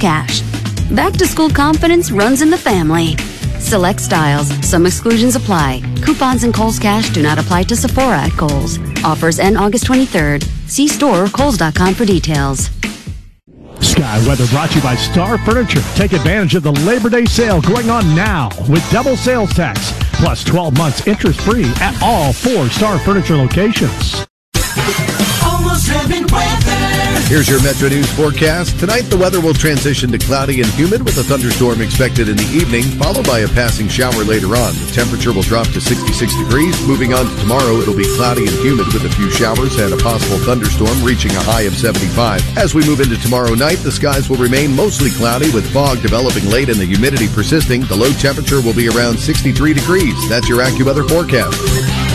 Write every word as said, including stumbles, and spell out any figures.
Cash. Back to school confidence runs in the family. Select styles. Some exclusions apply. Coupons and Kohl's Cash do not apply to Sephora at Kohl's. Offers end August twenty-third. See store or kohls dot com for details. Sky Weather brought to you by Star Furniture. Take advantage of the Labor Day sale going on now with double sales tax plus twelve months interest-free at all four Star Furniture locations. Almost Heaven weather. Here's your Metro News forecast. Tonight, the weather will transition to cloudy and humid with a thunderstorm expected in the evening, followed by a passing shower later on. The temperature will drop to sixty-six degrees. Moving on to tomorrow, it'll be cloudy and humid with a few showers and a possible thunderstorm reaching a high of seventy-five. As we move into tomorrow night, the skies will remain mostly cloudy with fog developing late and the humidity persisting. The low temperature will be around sixty-three degrees. That's your AccuWeather forecast.